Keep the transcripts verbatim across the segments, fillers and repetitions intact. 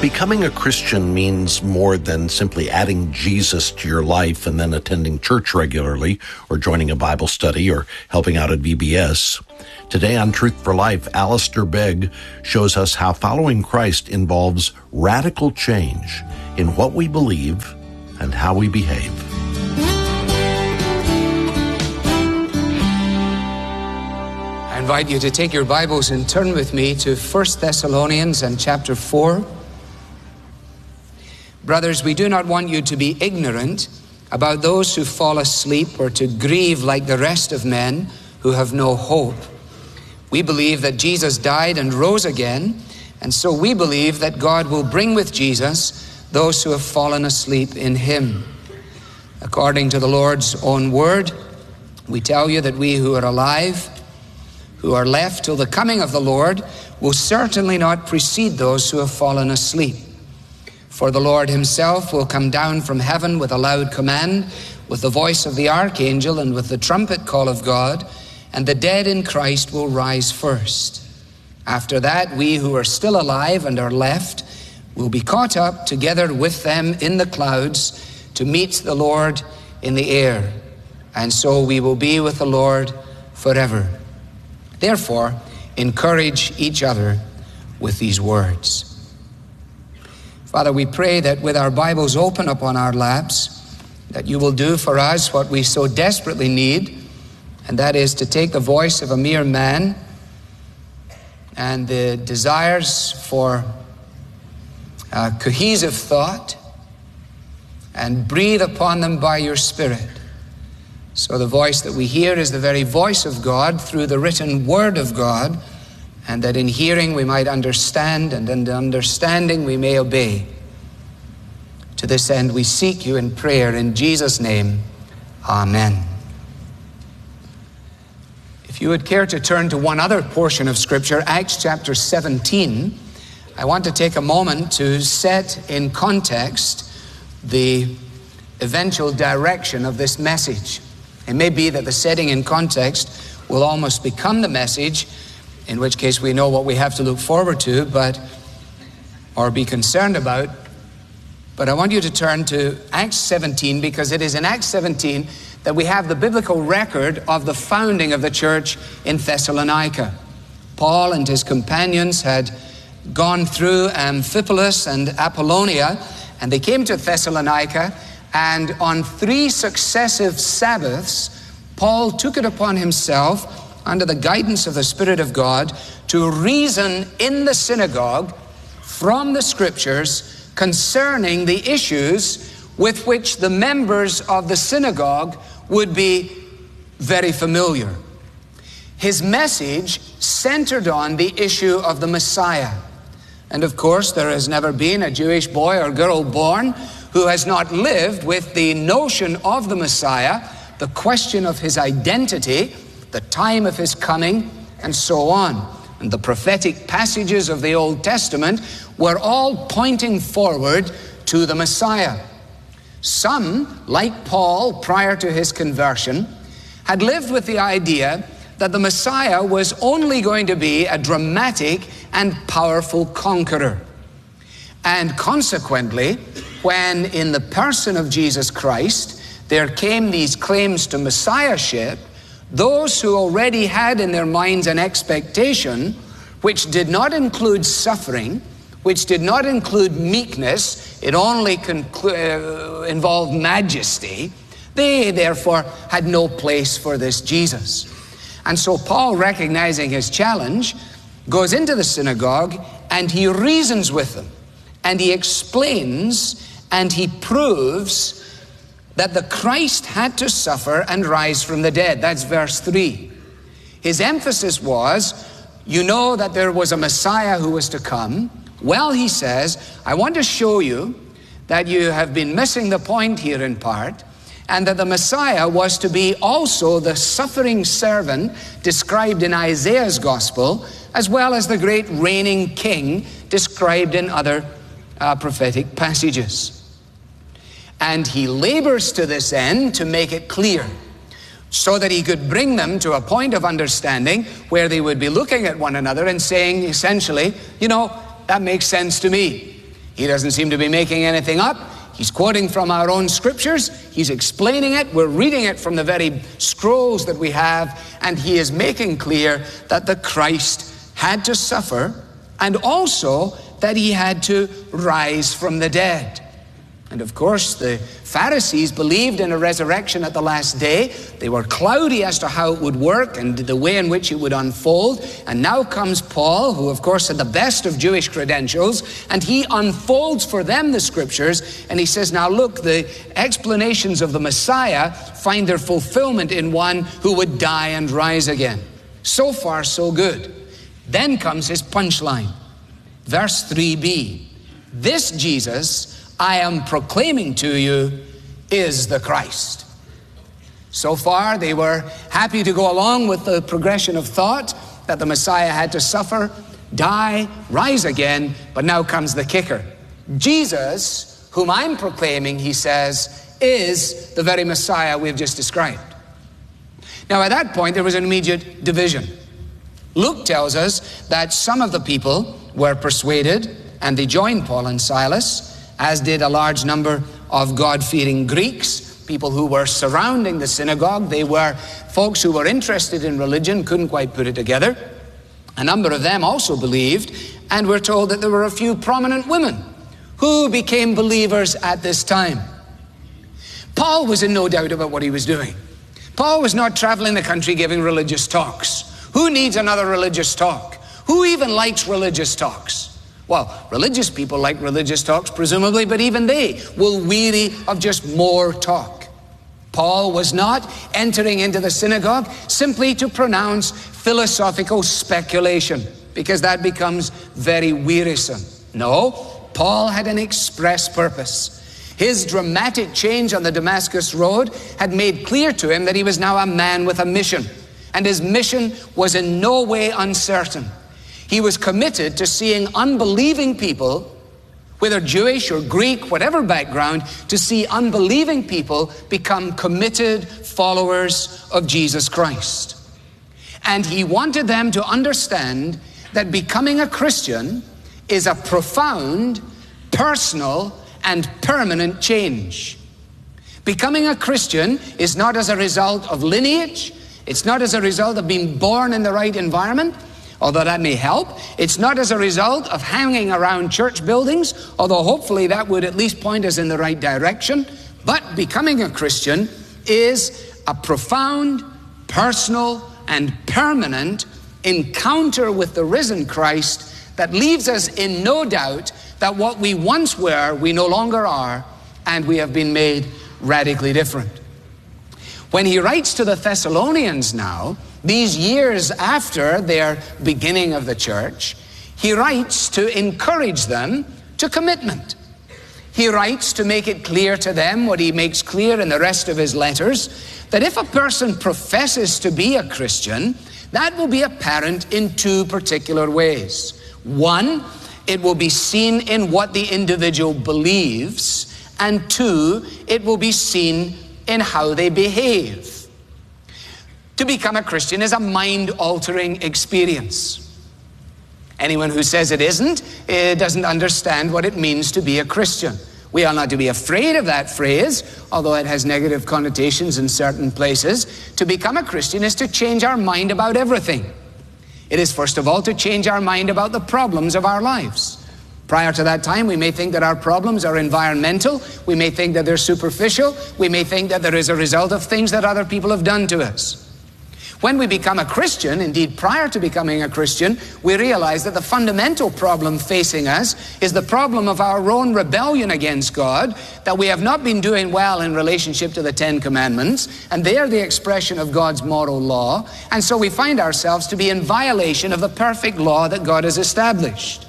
Becoming a Christian means more than simply adding Jesus to your life and then attending church regularly or joining a Bible study or helping out at V B S. Today on Truth for Life, Alistair Begg shows us how following Christ involves radical change in what we believe and how we behave. I invite you to take your Bibles and turn with me to First Thessalonians and chapter four. Brothers, we do not want you to be ignorant about those who fall asleep or to grieve like the rest of men who have no hope. We believe that Jesus died and rose again, and so we believe that God will bring with Jesus those who have fallen asleep in him. According to the Lord's own word, we tell you that we who are alive, who are left till the coming of the Lord, will certainly not precede those who have fallen asleep. For the Lord himself will come down from heaven with a loud command, with the voice of the archangel and with the trumpet call of God, and the dead in Christ will rise first. After that, we who are still alive and are left will be caught up together with them in the clouds to meet the Lord in the air, and so we will be with the Lord forever. Therefore, encourage each other with these words. Father, we pray that with our Bibles open upon our laps, that you will do for us what we so desperately need, and that is to take the voice of a mere man and the desires for uh, cohesive thought and breathe upon them by your Spirit. So the voice that we hear is the very voice of God through the written word of God, and that in hearing we might understand, and in understanding we may obey. To this end we seek you in prayer in Jesus' name. Amen. If you would care to turn to one other portion of Scripture, Acts chapter seventeen, I want to take a moment to set in context the eventual direction of this message. It may be that the setting in context will almost become the message, in which case we know what we have to look forward to, but or be concerned about. But I want you to turn to Acts seventeen, because it is in Acts seventeen that we have the biblical record of the founding of the church in Thessalonica. Paul and his companions had gone through Amphipolis and Apollonia, and they came to Thessalonica, and on three successive Sabbaths, Paul took it upon himself, under the guidance of the Spirit of God, to reason in the synagogue from the Scriptures concerning the issues with which the members of the synagogue would be very familiar. His message centered on the issue of the Messiah. And of course, there has never been a Jewish boy or girl born who has not lived with the notion of the Messiah, the question of his identity, the time of his coming, and so on. And the prophetic passages of the Old Testament were all pointing forward to the Messiah. Some, like Paul prior to his conversion, had lived with the idea that the Messiah was only going to be a dramatic and powerful conqueror. And consequently, when in the person of Jesus Christ there came these claims to messiahship, those who already had in their minds an expectation which did not include suffering, which did not include meekness, it only conclu- uh, involved majesty, they therefore had no place for this Jesus. And so Paul, recognizing his challenge, goes into the synagogue and he reasons with them, and he explains and he proves that the Christ had to suffer and rise from the dead. That's verse three. His emphasis was, you know that there was a Messiah who was to come. Well, he says, I want to show you that you have been missing the point here in part, and that the Messiah was to be also the suffering servant described in Isaiah's gospel, as well as the great reigning king described in other uh, prophetic passages. And he labors to this end to make it clear, so that he could bring them to a point of understanding where they would be looking at one another and saying essentially, you know, that makes sense to me. He doesn't seem to be making anything up. He's quoting from our own scriptures. He's explaining it. We're reading it from the very scrolls that we have. And he is making clear that the Christ had to suffer, and also that he had to rise from the dead. And of course, the Pharisees believed in a resurrection at the last day. They were cloudy as to how it would work and the way in which it would unfold. And now comes Paul, who of course had the best of Jewish credentials, and he unfolds for them the scriptures, and he says, now look, the explanations of the Messiah find their fulfillment in one who would die and rise again. So far, so good. Then comes his punchline. Verse three b, this Jesus I am proclaiming to you is the Christ. So far, they were happy to go along with the progression of thought that the Messiah had to suffer, die, rise again, but now comes the kicker. Jesus, whom I'm proclaiming, he says, is the very Messiah we've just described. Now, at that point, there was an immediate division. Luke tells us that some of the people were persuaded, and they joined Paul and Silas, as did a large number of God-fearing Greeks, people who were surrounding the synagogue. They were folks who were interested in religion, couldn't quite put it together. A number of them also believed, and we're told that there were a few prominent women who became believers at this time. Paul was in no doubt about what he was doing. Paul was not traveling the country giving religious talks. Who needs another religious talk? Who even likes religious talks? Well, religious people like religious talks, presumably, but even they will weary of just more talk. Paul was not entering into the synagogue simply to pronounce philosophical speculation, because that becomes very wearisome. No, Paul had an express purpose. His dramatic change on the Damascus Road had made clear to him that he was now a man with a mission, and his mission was in no way uncertain. He was committed to seeing unbelieving people, whether Jewish or Greek, whatever background, to see unbelieving people become committed followers of Jesus Christ. And he wanted them to understand that becoming a Christian is a profound, personal, and permanent change. Becoming a Christian is not as a result of lineage. It's not as a result of being born in the right environment, although that may help. It's not as a result of hanging around church buildings, although hopefully that would at least point us in the right direction. But becoming a Christian is a profound, personal, and permanent encounter with the risen Christ that leaves us in no doubt that what we once were, we no longer are, and we have been made radically different. When he writes to the Thessalonians now, these years after their beginning of the church, he writes to encourage them to commitment. He writes to make it clear to them what he makes clear in the rest of his letters, that if a person professes to be a Christian, that will be apparent in two particular ways. One, it will be seen in what the individual believes, and two, it will be seen in how they behave. To become a Christian is a mind-altering experience. Anyone who says it isn't, it doesn't understand what it means to be a Christian. We are not to be afraid of that phrase, although it has negative connotations in certain places. To become a Christian is to change our mind about everything. It is, first of all, to change our mind about the problems of our lives. Prior to that time, we may think that our problems are environmental. We may think that they're superficial. We may think that there is a result of things that other people have done to us. When we become a Christian, indeed prior to becoming a Christian, we realize that the fundamental problem facing us is the problem of our own rebellion against God, that we have not been doing well in relationship to the Ten Commandments, and they are the expression of God's moral law, and so we find ourselves to be in violation of the perfect law that God has established.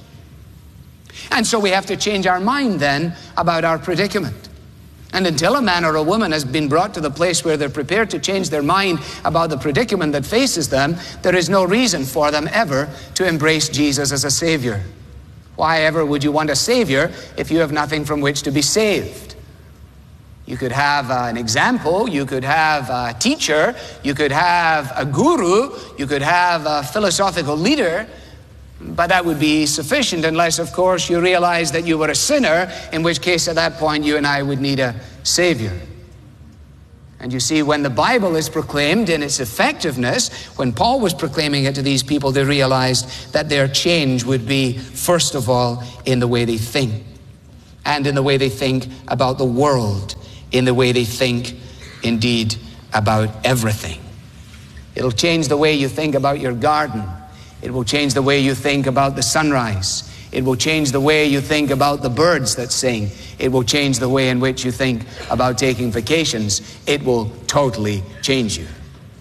And so we have to change our mind then about our predicament. And until a man or a woman has been brought to the place where they're prepared to change their mind about the predicament that faces them, there is no reason for them ever to embrace Jesus as a Savior. Why ever would you want a Savior if you have nothing from which to be saved? You could have uh, an example, you could have a teacher, you could have a guru, you could have a philosophical leader, But that would be sufficient unless, of course, you realize that you were a sinner, in which case at that point you and I would need a Savior. And you see, when the Bible is proclaimed in its effectiveness, when Paul was proclaiming it to these people, they realized that their change would be, first of all, in the way they think, and in the way they think about the world, in the way they think, indeed, about everything. It'll change the way you think about your garden. It will change the way you think about the sunrise. It will change the way you think about the birds that sing. It will change the way in which you think about taking vacations. It will totally change you.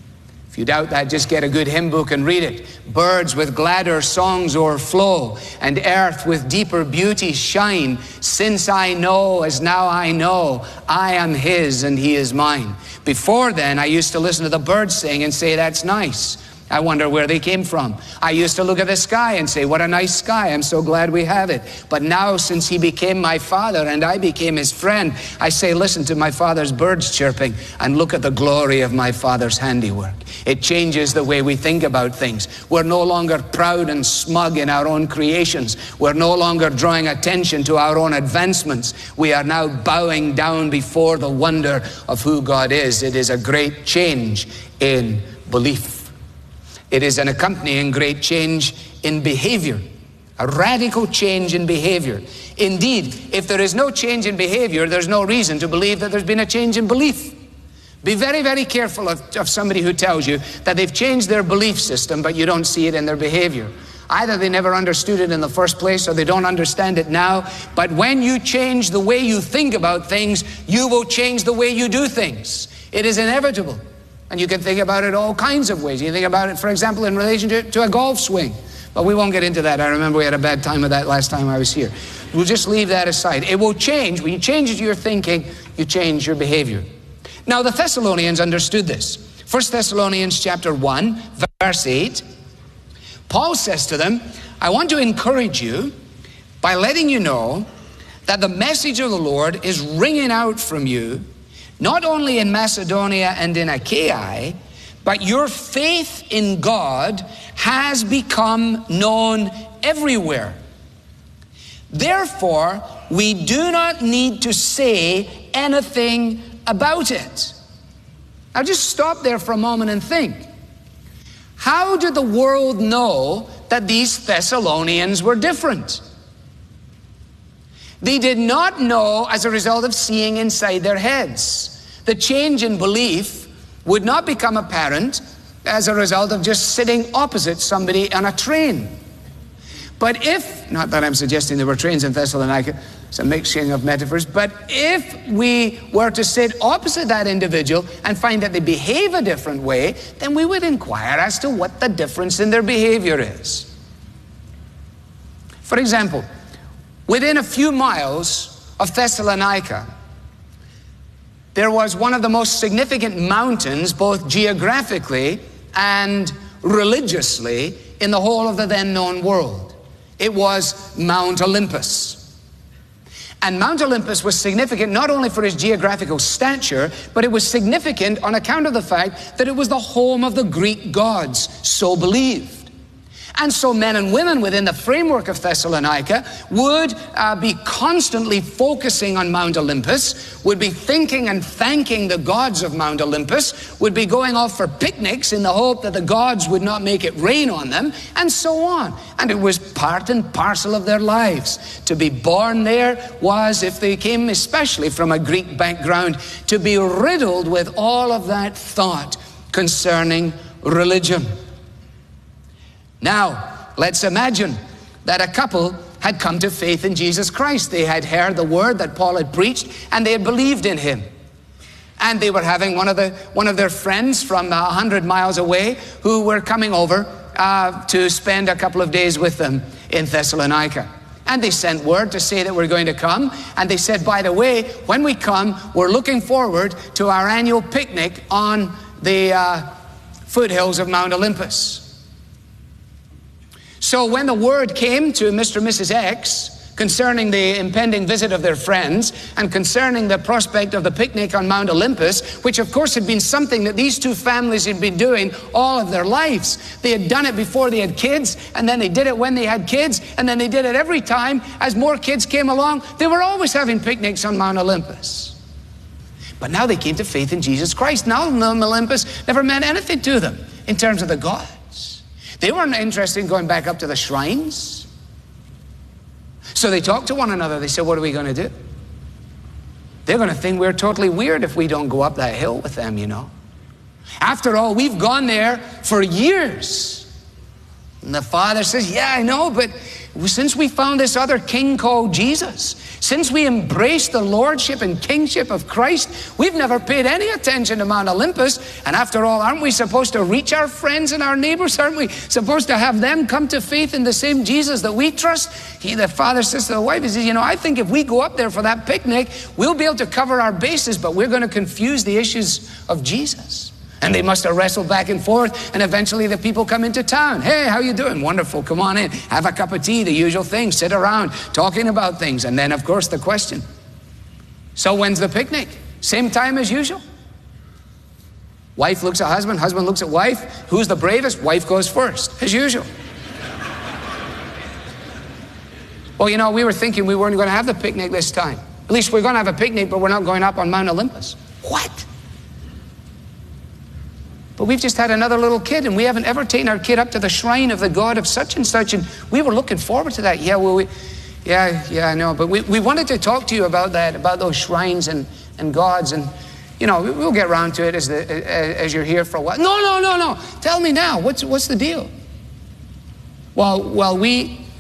If you doubt that, just get a good hymn book and read it. Birds with gladder songs o'erflow, and earth with deeper beauty shine. Since I know, as now I know, I am his and he is mine. Before then, I used to listen to the birds sing and say, that's nice. I wonder where they came from. I used to look at the sky and say, what a nice sky. I'm so glad we have it. But now, since he became my father and I became his friend, I say, listen to my father's birds chirping and look at the glory of my father's handiwork. It changes the way we think about things. We're no longer proud and smug in our own creations. We're no longer drawing attention to our own advancements. We are now bowing down before the wonder of who God is. It is a great change in belief. It is an accompanying great change in behavior, a radical change in behavior. Indeed, if there is no change in behavior, there's no reason to believe that there's been a change in belief. Be very, very careful of, of somebody who tells you that they've changed their belief system, but you don't see it in their behavior. Either they never understood it in the first place or they don't understand it now. But when you change the way you think about things, you will change the way you do things. It is inevitable. And you can think about it all kinds of ways. You think about it, for example, in relation to, to a golf swing. But we won't get into that. I remember we had a bad time with that last time I was here. We'll just leave that aside. It will change. When you change your thinking, you change your behavior. Now, the Thessalonians understood this. First Thessalonians chapter one, verse eight. Paul says to them, I want to encourage you by letting you know that the message of the Lord is ringing out from you, not only in Macedonia and in Achaia, but your faith in God has become known everywhere. Therefore, we do not need to say anything about it. Now just stop there for a moment and think. How did the world know that these Thessalonians were different? They did not know as a result of seeing inside their heads. The change in belief would not become apparent as a result of just sitting opposite somebody on a train. But if, not that I'm suggesting there were trains in Thessalonica, it's a mixing of metaphors, but if we were to sit opposite that individual and find that they behave a different way, then we would inquire as to what the difference in their behavior is. For example, within a few miles of Thessalonica, there was one of the most significant mountains, both geographically and religiously, in the whole of the then known world. It was Mount Olympus. And Mount Olympus was significant not only for its geographical stature, but it was significant on account of the fact that it was the home of the Greek gods, so believed. And so men and women within the framework of Thessalonica would uh, be constantly focusing on Mount Olympus, would be thinking and thanking the gods of Mount Olympus, would be going off for picnics in the hope that the gods would not make it rain on them, and so on. And it was part and parcel of their lives. To be born there was, if they came especially from a Greek background, to be riddled with all of that thought concerning religion. Now, let's imagine that a couple had come to faith in Jesus Christ. They had heard the word that Paul had preached, and they had believed in him. And they were having one of the one of their friends from a hundred miles away who were coming over uh, to spend a couple of days with them in Thessalonica. And they sent word to say that we're going to come. And they said, by the way, when we come, we're looking forward to our annual picnic on the uh, foothills of Mount Olympus. So when the word came to Mister and Missus X concerning the impending visit of their friends, and concerning the prospect of the picnic on Mount Olympus, which of course had been something that these two families had been doing all of their lives. They had done it before they had kids, and then they did it when they had kids, and then they did it every time as more kids came along. They were always having picnics on Mount Olympus. But now they came to faith in Jesus Christ. Now Mount Olympus never meant anything to them in terms of the gods. They weren't interested in going back up to the shrines. So they talked to one another. They said, what are we going to do? They're going to think we're totally weird if we don't go up that hill with them, you know. After all, we've gone there for years. And the father says, yeah, I know, but since we found this other king called Jesus, since we embraced the lordship and kingship of Christ, we've never paid any attention to Mount Olympus. And after all, aren't we supposed to reach our friends and our neighbors? Aren't we supposed to have them come to faith in the same Jesus that we trust? He, the father says to the wife, he says, you know, I think if we go up there for that picnic, we'll be able to cover our bases, but we're going to confuse the issues of Jesus. And they must have wrestled back and forth, and eventually the people come into town. Hey, how you doing? Wonderful, come on in. Have a cup of tea, the usual thing. Sit around, talking about things. And then, of course, the question. So when's the picnic? Same time as usual? Wife looks at husband, husband looks at wife. Who's the bravest? Wife goes first, as usual. Well, you know, we were thinking we weren't going to have the picnic this time. At least we're going to have a picnic, but we're not going up on Mount Olympus. What? But we've just had another little kid, and we haven't ever taken our kid up to the shrine of the God of such and such, and we were looking forward to that. Yeah, well, we, yeah, yeah, I know, but we, we wanted to talk to you about that, about those shrines and, and gods, and, you know, we'll get around to it as, the, as you're here for a while. No, no, no, no, tell me now, what's, what's the deal? Well, well, we,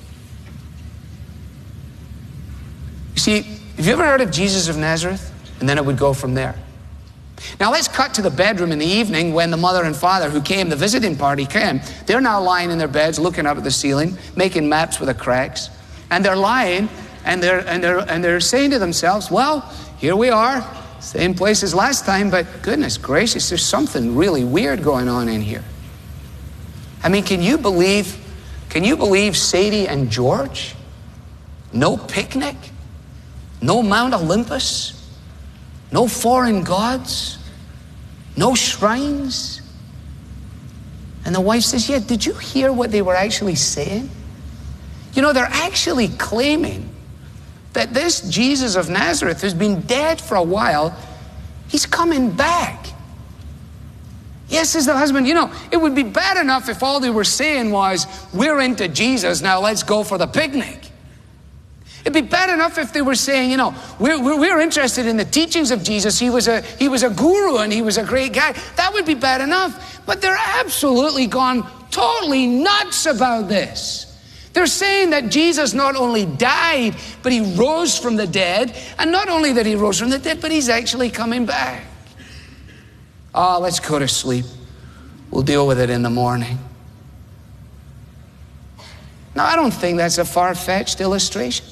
you see, have you ever heard of Jesus of Nazareth? And then it would go from there. Now let's cut to the bedroom in the evening when the mother and father who came, the visiting party came. They're now lying in their beds looking up at the ceiling, making maps with the cracks. And they're lying and they're, and they're, and they're saying to themselves, well, here we are, same place as last time, but goodness gracious, there's something really weird going on in here. I mean, can you believe, can you believe Sadie and George? No picnic, no Mount Olympus, no foreign gods, no shrines. And the wife says, yeah, did you hear what they were actually saying? You know, they're actually claiming that this Jesus of Nazareth, who's been dead for a while, he's coming back. Yes, says the husband, you know, it would be bad enough if all they were saying was, we're into Jesus, now let's go for the picnic. It'd be bad enough if they were saying, you know, we're, we're, we're interested in the teachings of Jesus. He was, a, he was a guru and he was a great guy. That would be bad enough. But they're absolutely gone totally nuts about this. They're saying that Jesus not only died, but he rose from the dead. And not only that he rose from the dead, but he's actually coming back. Oh, let's go to sleep. We'll deal with it in the morning. Now, I don't think that's a far-fetched illustration.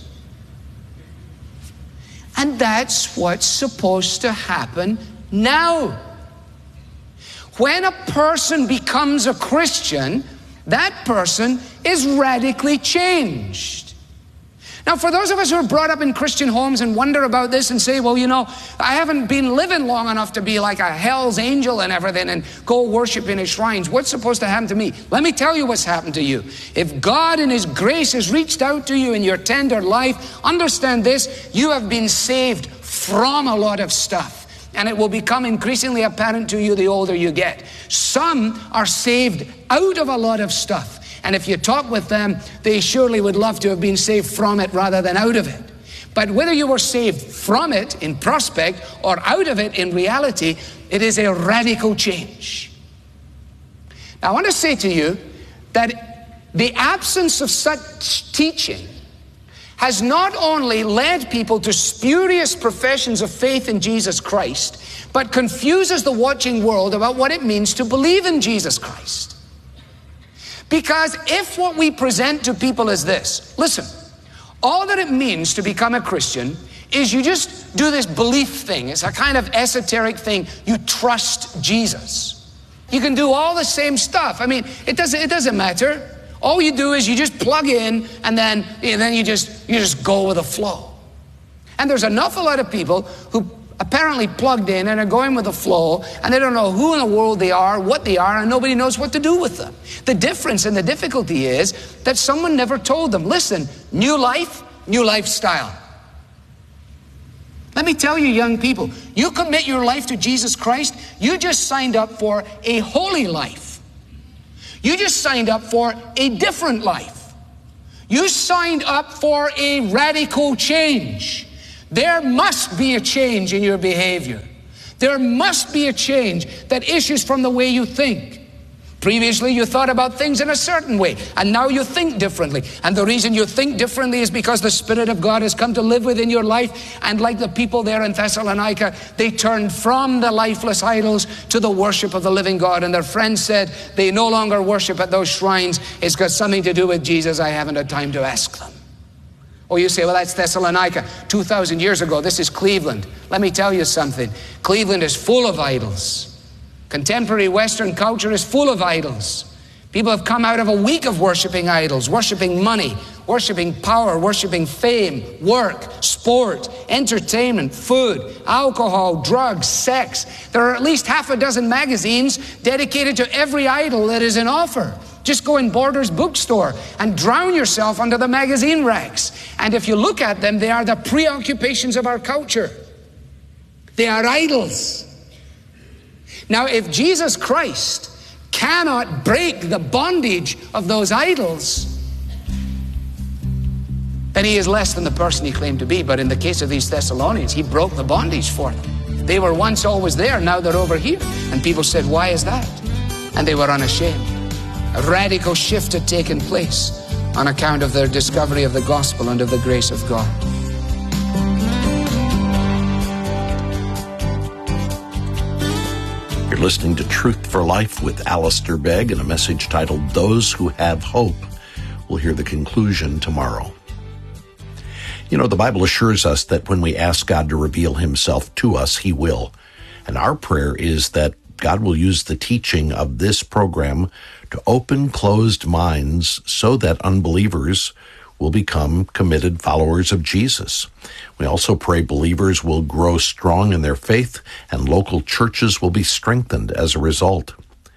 And that's what's supposed to happen now. When a person becomes a Christian, that person is radically changed. Now, for those of us who are brought up in Christian homes and wonder about this and say, well, you know, I haven't been living long enough to be like a hell's angel and everything and go worship in his shrines. What's supposed to happen to me? Let me tell you what's happened to you. If God in his grace has reached out to you in your tender life, understand this, you have been saved from a lot of stuff. And it will become increasingly apparent to you the older you get. Some are saved out of a lot of stuff. And if you talk with them, they surely would love to have been saved from it rather than out of it. But whether you were saved from it in prospect or out of it in reality, it is a radical change. Now, I want to say to you that the absence of such teaching has not only led people to spurious professions of faith in Jesus Christ, but confuses the watching world about what it means to believe in Jesus Christ. Because if what we present to people is this, listen, all that it means to become a Christian is you just do this belief thing. It's a kind of esoteric thing. You trust Jesus. You can do all the same stuff. I mean, it doesn't, it doesn't matter. All you do is you just plug in, and then, and then you just you just go with the flow. And there's an awful lot of people who apparently plugged in and are going with the flow, and they don't know who in the world they are, what they are, and nobody knows what to do with them. The difference and the difficulty is that someone never told them, listen, new life, new lifestyle. Let me tell you, young people, you commit your life to Jesus Christ, you just signed up for a holy life. You just signed up for a different life. You signed up for a radical change. There must be a change in your behavior. There must be a change that issues from the way you think. Previously, you thought about things in a certain way, and now you think differently. And the reason you think differently is because the Spirit of God has come to live within your life. And like the people there in Thessalonica, they turned from the lifeless idols to the worship of the living God. And their friends said they no longer worship at those shrines. It's got something to do with Jesus. I haven't had time to ask them. Oh, you say, well, that's Thessalonica. two thousand years ago, this is Cleveland. Let me tell you something. Cleveland is full of idols. Contemporary Western culture is full of idols. People have come out of a week of worshiping idols, worshiping money, worshiping power, worshiping fame, work, sport, entertainment, food, alcohol, drugs, sex. There are at least half a dozen magazines dedicated to every idol that is in offer. Just go in Borders bookstore and drown yourself under the magazine racks. And if you look at them, they are the preoccupations of our culture. They are idols. Now, if Jesus Christ cannot break the bondage of those idols, then he is less than the person he claimed to be. But in the case of these Thessalonians, he broke the bondage for them. They were once always there, now they're over here. And people said, why is that? And they were unashamed. A radical shift had taken place on account of their discovery of the gospel and of the grace of God. You're listening to Truth for Life with Alistair Begg and a message titled, Those Who Have Hope. We'll hear the conclusion tomorrow. You know, the Bible assures us that when we ask God to reveal himself to us, he will. And our prayer is that God will use the teaching of this program to open closed minds so that unbelievers will become committed followers of Jesus. We also pray believers will grow strong in their faith and local churches will be strengthened as a result.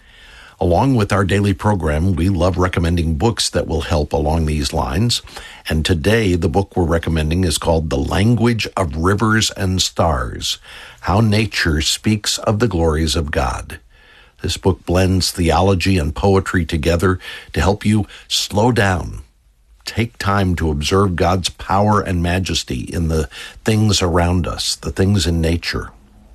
Along with our daily program, we love recommending books that will help along these lines. And today, the book we're recommending is called The Language of Rivers and Stars: How Nature Speaks of the Glories of God. This book blends theology and poetry together to help you slow down. Take time to observe God's power and majesty in the things around us, the things in nature.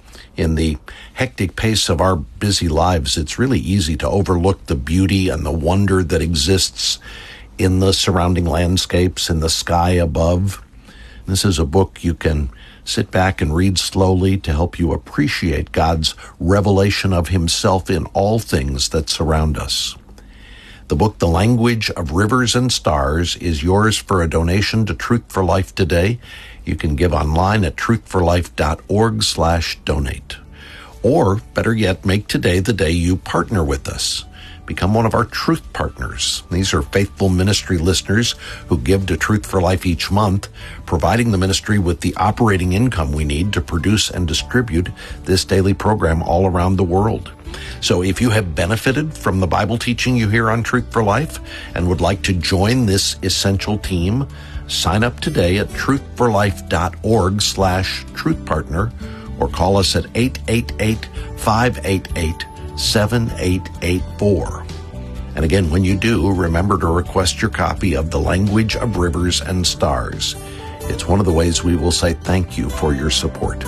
In the hectic pace of our busy lives, it's really easy to overlook the beauty and the wonder that exists in the surrounding landscapes, in the sky above. This is a book you can sit back and read slowly to help you appreciate God's revelation of himself in all things that surround us. The book, The Language of Rivers and Stars, is yours for a donation to Truth for Life today. You can give online at truthforlife.org slash donate. Or, better yet, make today the day you partner with us. Become one of our Truth Partners. These are faithful ministry listeners who give to Truth for Life each month, providing the ministry with the operating income we need to produce and distribute this daily program all around the world. So if you have benefited from the Bible teaching you hear on Truth for Life and would like to join this essential team, sign up today at truthforlife.org slash truthpartner or call us at eight eight eight, five eight eight, seven eight eight four. And again, when you do, remember to request your copy of The Language of Rivers and Stars. It's one of the ways we will say thank you for your support.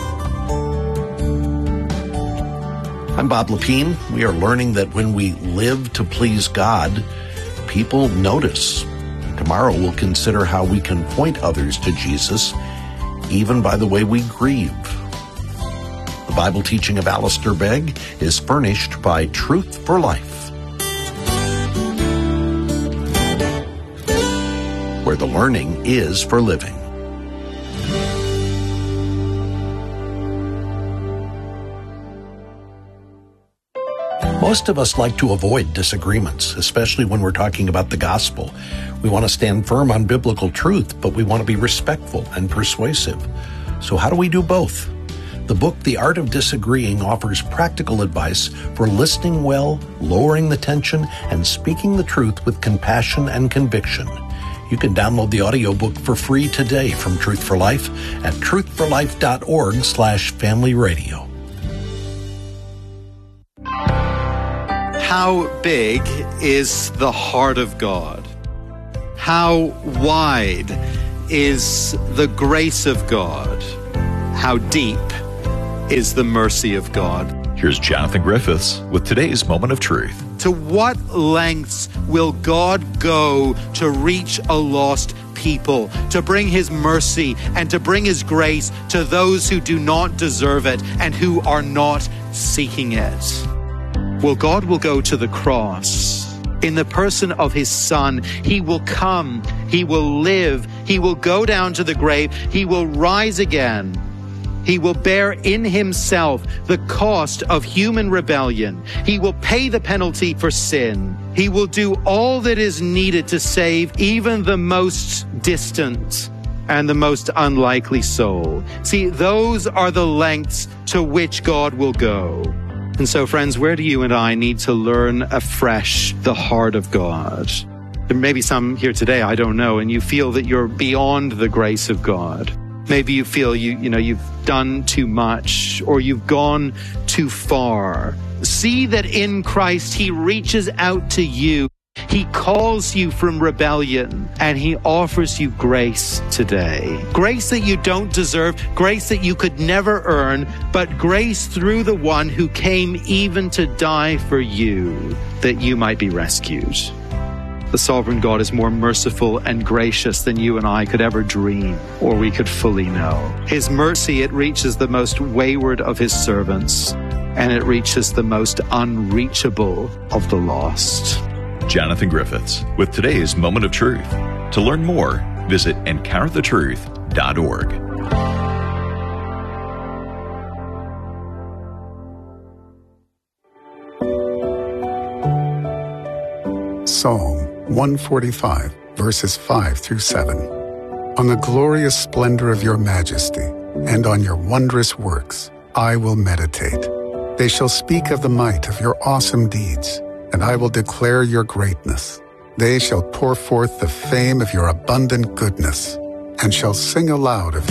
I'm Bob Lepine. We are learning that when we live to please God, people notice. Tomorrow we'll consider how we can point others to Jesus, even by the way we grieve. The Bible teaching of Alistair Begg is furnished by Truth for Life, where the learning is for living. Most of us like to avoid disagreements, especially when we're talking about the gospel. We want to stand firm on biblical truth, but we want to be respectful and persuasive. So how do we do both? The book, The Art of Disagreeing, offers practical advice for listening well, lowering the tension, and speaking the truth with compassion and conviction. You can download the audiobook for free today from Truth for Life at truthforlife.org slash family radio. How big is the heart of God? How wide is the grace of God? How deep is the mercy of God? Here's Jonathan Griffiths with today's Moment of Truth. To what lengths will God go to reach a lost people, to bring His mercy and to bring His grace to those who do not deserve it and who are not seeking it? Well, God will go to the cross. In the person of His Son, He will come, He will live, He will go down to the grave, He will rise again. He will bear in Himself the cost of human rebellion. He will pay the penalty for sin. He will do all that is needed to save even the most distant and the most unlikely soul. See, those are the lengths to which God will go. And so, friends, where do you and I need to learn afresh the heart of God? There may be some here today, I don't know, and you feel that you're beyond the grace of God. Maybe you feel you, you know, you've done too much or you've gone too far. See that in Christ, He reaches out to you. He calls you from rebellion and He offers you grace today. Grace that you don't deserve, grace that you could never earn, but grace through the one who came even to die for you, that you might be rescued. The sovereign God is more merciful and gracious than you and I could ever dream or we could fully know. His mercy, it reaches the most wayward of His servants, and it reaches the most unreachable of the lost. Jonathan Griffiths with today's Moment of Truth. To learn more, visit encounter the truth dot org. Psalm one forty-five, verses five through seven. On the glorious splendor of your majesty, and on your wondrous works, I will meditate. They shall speak of the might of your awesome deeds, and I will declare your greatness. They shall pour forth the fame of your abundant goodness, and shall sing aloud of